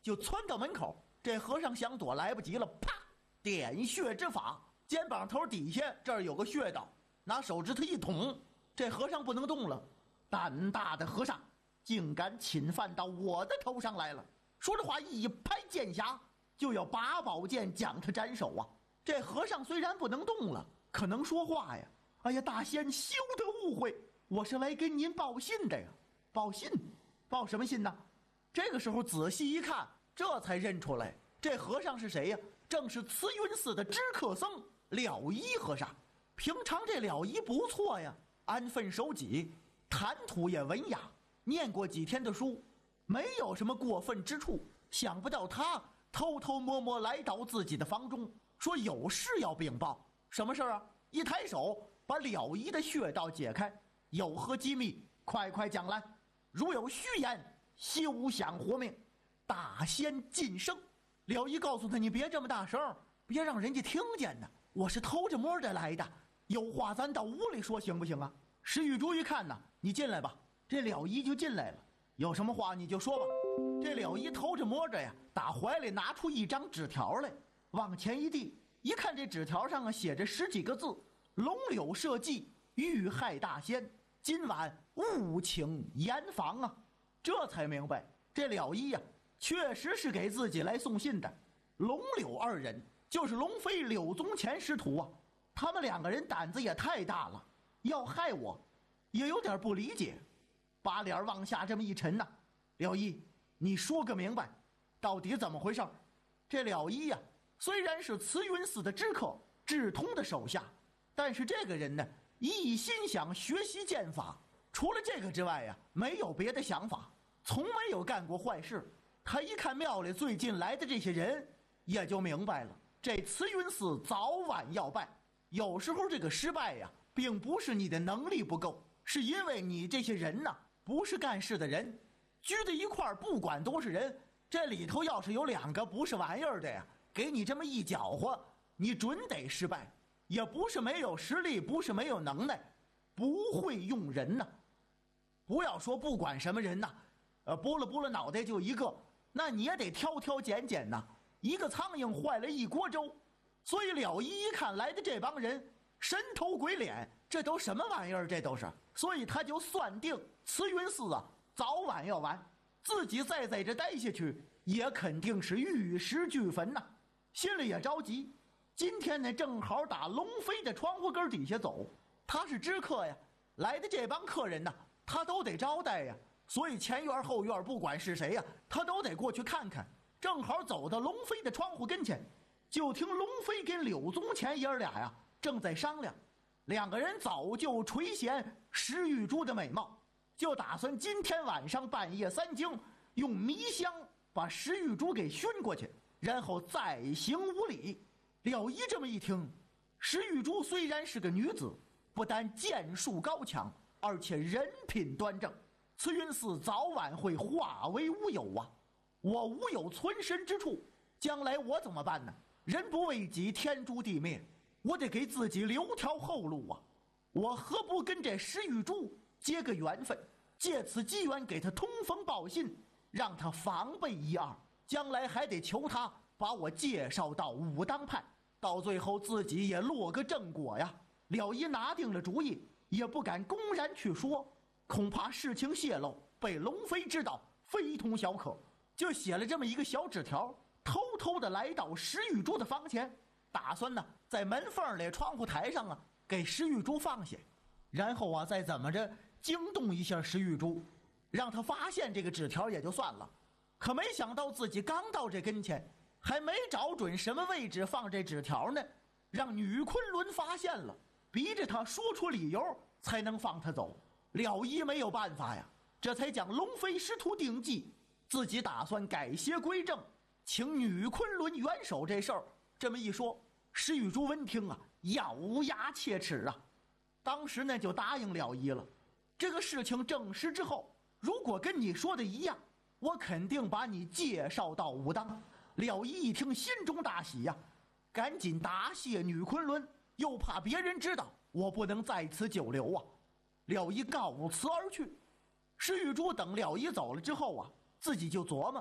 就窜到门口。这和尚想躲来不及了，啪！点穴之法，肩膀头底下这儿有个穴道，拿手指头一捅，这和尚不能动了。胆大的和尚竟敢侵犯到我的头上来了！说着话，一拍剑匣，就要拔宝剑将他斩首啊！这和尚虽然不能动了，可能说话呀。哎呀，大仙休得误会，我是来跟您报信的呀。报信？报什么信呢？这个时候仔细一看，这才认出来，这和尚是谁呀？正是慈云寺的知客僧了一和尚。平常这了一不错呀，安分守己，谈吐也文雅，念过几天的书，没有什么过分之处。想不到他偷偷摸摸来到自己的房中，说有事要禀报。什么事啊？一抬手把了一的穴道解开，有何机密，快快讲来，如有虚言，休想活命。大仙噤声。了一告诉他，你别这么大声，别让人家听见呢，我是偷着摸着来的，有话咱到屋里说行不行啊？石玉珠一看呢，你进来吧。这了一就进来了，有什么话你就说吧。这了一偷着摸着呀，打怀里拿出一张纸条来，往前一递，一看这纸条上写着10几个字：龙柳社稷，遇害大仙，今晚务请严防啊！这才明白，这了一呀，确实是给自己来送信的。龙柳二人就是龙飞柳宗乾师徒啊，他们2个人胆子也太大了，要害我也有点不理解。把脸往下这么一沉呐，了一，你说个明白，到底怎么回事？这了一呀，虽然是慈云寺的知客智通的手下，但是这个人呢，一心想学习剑法，除了这个之外呀，没有别的想法，从没有干过坏事。他一看庙里最近来的这些人，也就明白了，这慈云寺早晚要败。有时候这个失败呀，并不是你的能力不够，是因为你这些人呐，不是干事的人。聚在一块儿，不管多少人，这里头要是有2个不是玩意儿的呀，给你这么一搅和，你准得失败。也不是没有实力，不是没有能耐，不会用人呐。不要说不管什么人呐，拨了脑袋就一个，那你也得挑挑拣拣呐。一个苍蝇坏了一锅粥。所以了一看来的这帮人神头鬼脸，这都什么玩意儿？这都是，所以他就算定慈云寺啊，早晚要完，自己再在这待下去，也肯定是玉石俱焚呐。心里也着急。今天呢，正好打龙飞的窗户根底下走，他是知客呀，来的这帮客人呢，他都得招待呀，所以前院后院不管是谁呀，他都得过去看看。正好走到龙飞的窗户跟前，就听龙飞跟柳宗乾爷儿俩呀正在商量。2个人早就垂涎石玉珠的美貌，就打算今天晚上半夜3更用迷香把石玉珠给熏过去，然后再行无礼。了一这么一听，石玉珠虽然是个女子，不但剑术高强，而且人品端正，慈云寺早晚会化为乌有啊！我无有存身之处，将来我怎么办呢？人不为己，天诛地灭，我得给自己留条后路啊！我何不跟这石玉珠结个缘分，借此机缘给他通风报信，让他防备一二，将来还得求他把我介绍到武当派，到最后自己也落个正果呀。了一拿定了主意，也不敢公然去说，恐怕事情泄露被龙飞知道，非同小可，就写了这么一个小纸条，偷偷的来到石玉珠的房前，打算呢在门缝里窗户台上啊给石玉珠放下，然后啊再怎么着惊动一下石玉珠，让他发现这个纸条也就算了。可没想到自己刚到这跟前，还没找准什么位置放这纸条呢，让女昆仑发现了，逼着他说出理由才能放他走。了一没有办法呀，这才将龙飞师徒定计，自己打算改邪归正，请女昆仑元首这事儿。这么一说，石玉珠闻听啊，咬牙切齿啊，当时呢就答应了一了。这个事情证实之后，如果跟你说的一样，我肯定把你介绍到武当。了一一听，心中大喜呀，赶紧答谢女昆仑，又怕别人知道，我不能在此久留啊。了一告辞而去。石玉珠等了一走了之后啊，自己就琢磨，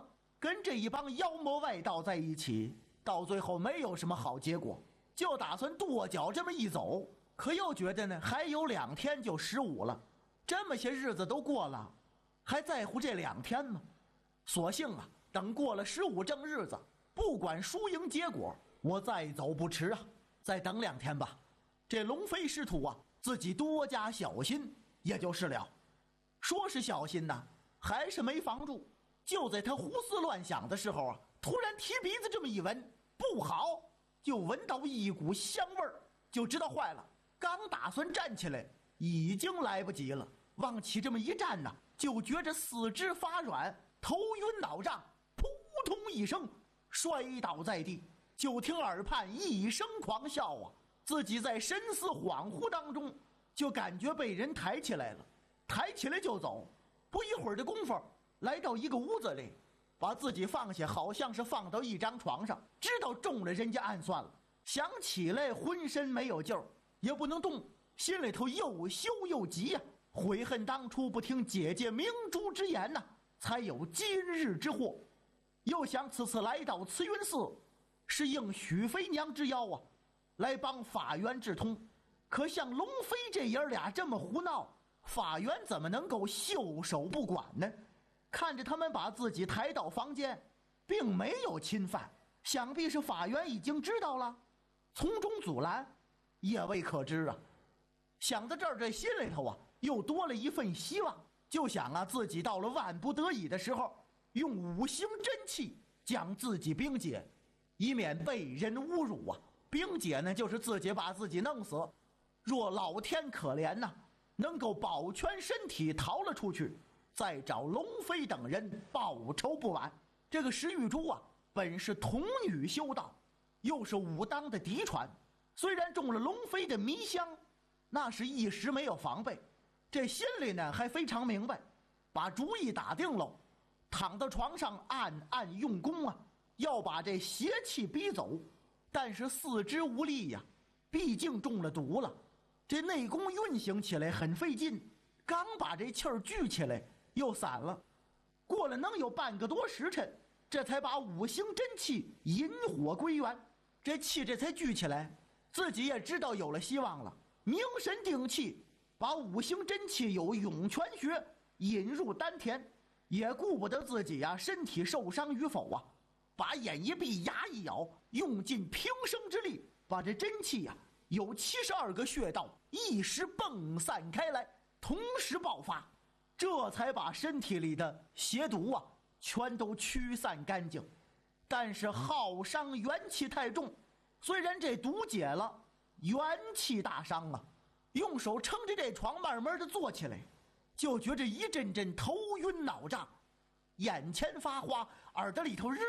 跟这一帮妖魔外道在一起，到最后没有什么好结果，就打算跺脚这么一走。可又觉得呢，还有2天就15了，这么些日子都过了，还在乎这2天吗？索性啊，等过了15正日子，不管输赢结果，我再走不迟啊，再等2天吧。这龙飞师徒啊，自己多加小心也就是了。说是小心呐，还是没防住。就在他胡思乱想的时候啊，突然提鼻子这么一闻，不好，就闻到一股香味儿，就知道坏了。刚打算站起来，已经来不及了。往起这么一站呢，就觉着四肢发软，头晕脑胀，扑通一声摔倒在地。就听耳畔一声狂笑啊！自己在深思恍惚当中，就感觉被人抬起来了，抬起来就走。不一会儿的功夫，来到一个屋子里，把自己放下，好像是放到一张床上，知道中了人家暗算了。想起来浑身没有劲儿，也不能动，心里头又羞又急呀，悔恨当初不听姐姐明珠之言呐，才有今日之祸。又想此次来到慈云寺，是应许飞娘之邀啊，来帮法源治通。可像龙飞这爷俩这么胡闹，法源怎么能够袖手不管呢？看着他们把自己抬到房间，并没有侵犯，想必是法源已经知道了，从中阻拦也未可知啊。想到这儿，这心里头啊又多了一份希望，就想啊自己到了万不得已的时候，用5行真气将自己冰解，以免被人侮辱啊。冰解呢，就是自己把自己弄死。若老天可怜呐，能够保全身体逃了出去，再找龙飞等人报仇不晚。这个石玉珠啊，本是童女修道，又是武当的嫡传，虽然中了龙飞的迷香，那是一时没有防备，这心里呢还非常明白，把主意打定喽，躺到床上暗暗用功啊，要把这邪气逼走。但是四肢无力呀，毕竟中了毒了，这内功运行起来很费劲，刚把这气儿聚起来又散了。过了能有半个多时辰，这才把5行真气引火归元，这气这才聚起来。自己也知道有了希望了，凝神定气，把5行真气有涌泉穴引入丹田，也顾不得自己呀身体受伤与否啊，把眼一闭，牙一咬，用尽平生之力，把这真气呀有72个穴道一时迸散开来，同时爆发，这才把身体里的邪毒啊全都驱散干净。但是耗伤元气太重，虽然这毒解了，元气大伤啊。用手撑着这床慢慢的坐起来，就觉着一阵阵头晕脑胀，眼前发花，耳朵里头日，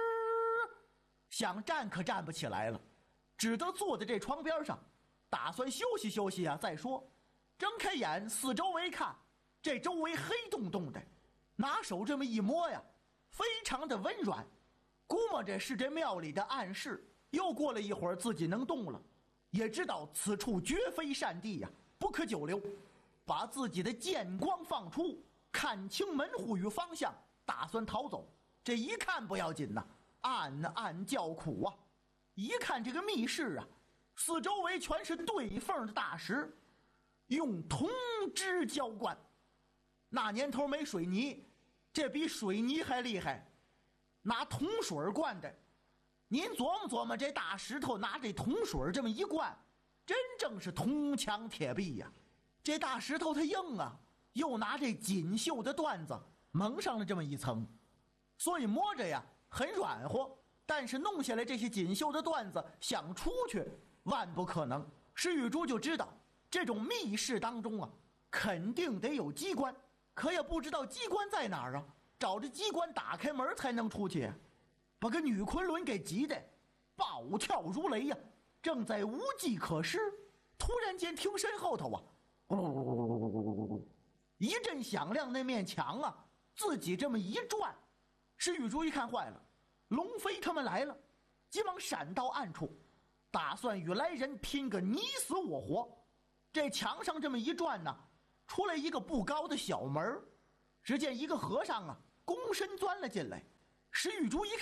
想站可站不起来了，只得坐在这床边上，打算休息休息啊再说。睁开眼四周围看，这周围黑洞洞的，拿手这么一摸呀，非常的温软，估摸着是这庙里的暗示。又过了一会儿，自己能动了，也知道此处绝非善地呀，不可久留，把自己的剑光放出，看清门户与方向，打算逃走。这一看不要紧呐，暗暗叫苦啊！一看这个密室啊，四周围全是对缝的大石，用铜枝浇灌。那年头没水泥，这比水泥还厉害，拿铜水灌的。您琢磨琢磨，这大石头拿这铜水这么一灌，真正是铜墙铁壁呀。这大石头它硬啊，又拿这锦绣的缎子蒙上了这么一层，所以摸着呀很软和。但是弄下来这些锦绣的缎子，想出去万不可能。石玉珠就知道这种密室当中啊，肯定得有机关，可也不知道机关在哪儿啊，找着机关打开门才能出去。把个女昆仑给急的暴跳如雷呀，正在无计可施，突然间听身后头啊，一阵响亮，那面墙啊自己这么一转。石玉珠一看坏了，龙飞他们来了，急忙闪到暗处，打算与来人拼个你死我活。这墙上这么一转呢，出来一个不高的小门，只见一个和尚啊躬身钻了进来， 石玉珠一